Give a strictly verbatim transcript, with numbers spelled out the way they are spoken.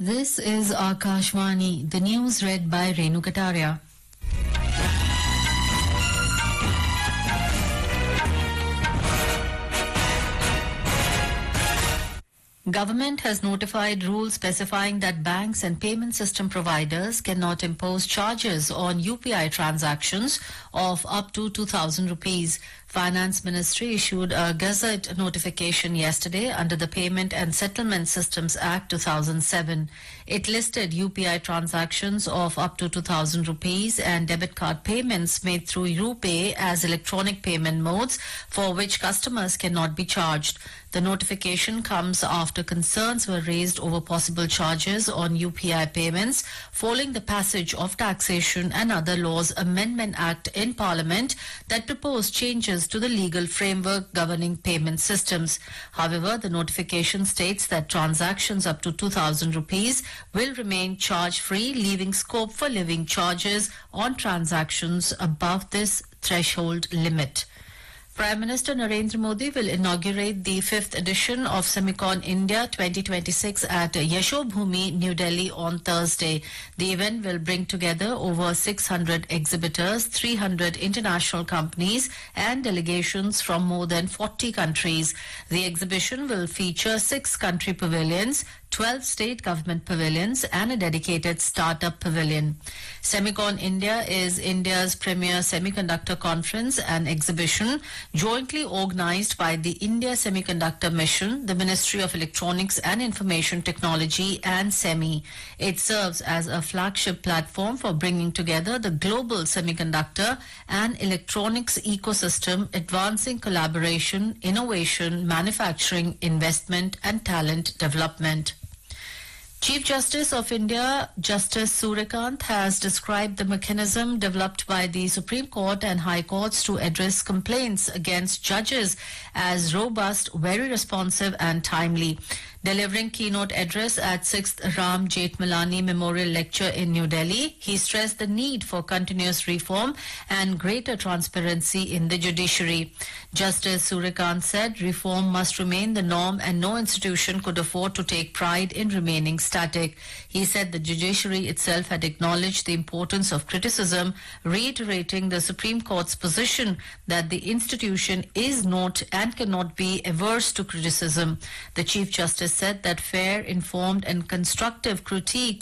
This is Akashvani, the news read by Renu Kataria. Government has notified rules specifying that banks and payment system providers cannot impose charges on U P I transactions of up to two thousand rupees. Finance Ministry issued a Gazette notification yesterday under the Payment and Settlement Systems Act two thousand seven. It listed U P I transactions of up to two thousand rupees and debit card payments made through RuPay as electronic payment modes for which customers cannot be charged. The notification comes after concerns were raised over possible charges on U P I payments following the passage of Taxation and Other Laws Amendment Act in Parliament that proposed changes to the legal framework governing payment systems. However, the notification states that transactions up to two thousand rupees will remain charge-free, leaving scope for levying charges on transactions above this threshold limit. Prime Minister Narendra Modi will inaugurate the fifth edition of Semicon India twenty twenty-six at Yashobhoomi, New Delhi on Thursday. The event will bring together over six hundred exhibitors, three hundred international companies and delegations from more than forty countries. The exhibition will feature six country pavilions, twelve state government pavilions and a dedicated startup pavilion. Semicon India is India's premier semiconductor conference and exhibition jointly organized by the India Semiconductor Mission, the Ministry of Electronics and Information Technology and SEMI. It serves as a flagship platform for bringing together the global semiconductor and electronics ecosystem, advancing collaboration, innovation, manufacturing, investment and talent development. Chief Justice of India, Justice Suryakant, has described the mechanism developed by the Supreme Court and High Courts to address complaints against judges as robust, very responsive and timely. Delivering keynote address at sixth Ram Jethmalani Memorial Lecture in New Delhi, he stressed the need for continuous reform and greater transparency in the judiciary. Justice Suryakant said reform must remain the norm and no institution could afford to take pride in remaining static. He said the judiciary itself had acknowledged the importance of criticism, reiterating the Supreme Court's position that the institution is not and cannot be averse to criticism. The Chief Justice said that fair, informed and constructive critique